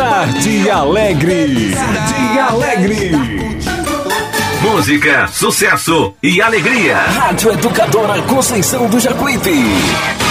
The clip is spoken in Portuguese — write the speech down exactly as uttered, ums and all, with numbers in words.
Cidade Alegre. Cidade Alegre. Música, sucesso e alegria. Rádio Educadora Conceição do Jacuípe.